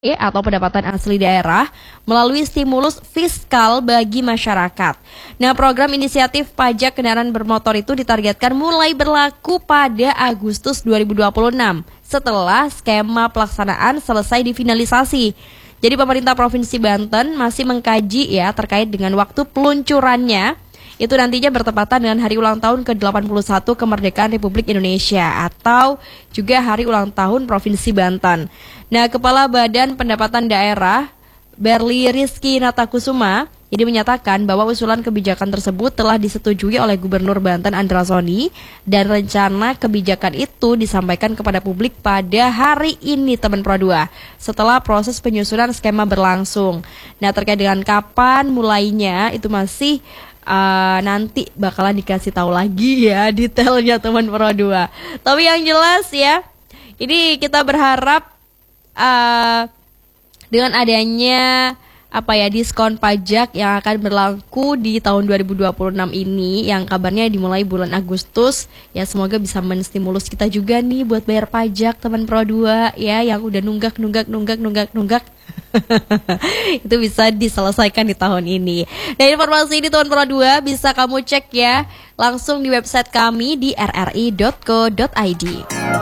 atau pendapatan asli daerah melalui stimulus fiskal bagi masyarakat. Nah, program inisiatif pajak kendaraan bermotor itu ditargetkan mulai berlaku pada Agustus 2026 setelah skema pelaksanaan selesai difinalisasi. Jadi pemerintah Provinsi Banten masih mengkaji terkait dengan waktu peluncurannya. Itu nantinya bertepatan dengan hari ulang tahun ke-81 kemerdekaan Republik Indonesia atau juga hari ulang tahun Provinsi Banten. Nah, Kepala Badan Pendapatan Daerah Berli Rizky Natakusuma ini menyatakan bahwa usulan kebijakan tersebut telah disetujui oleh Gubernur Banten Andra Soni dan rencana kebijakan itu disampaikan kepada publik pada hari ini teman Pro 2 setelah proses penyusunan skema berlangsung. Nah, terkait dengan kapan mulainya itu masih nanti bakalan dikasih tahu lagi detailnya teman Pro 2. Tapi yang jelas ini kita berharap dengan adanya diskon pajak yang akan berlaku di tahun 2026 ini yang kabarnya dimulai bulan Agustus, semoga bisa menstimulus kita juga nih buat bayar pajak teman Pro 2 yang udah nunggak itu bisa diselesaikan di tahun ini. Dan informasi ini teman Pro 2 bisa kamu cek langsung di website kami di rri.co.id.